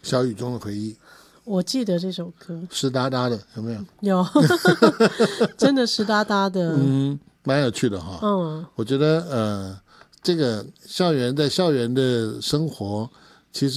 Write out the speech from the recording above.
小雨中的回忆， 我记得这首歌， 湿哒哒的，有没有？ 有，真的湿哒哒的， 蛮有趣的哈。我觉得这个校园的生活，其实